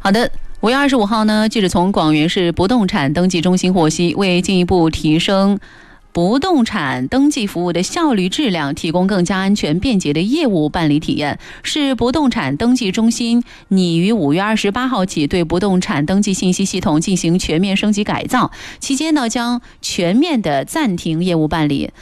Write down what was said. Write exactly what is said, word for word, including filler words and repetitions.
好的。五月二十五号呢，记者从广元市不动产登记中心获悉，为进一步提升不动产登记服务的效率质量，提供更加安全便捷的业务办理体验，市不动产登记中心拟于五月二十八号起对不动产登记信息系统进行全面升级改造，期间呢将全面的暂停业务办理。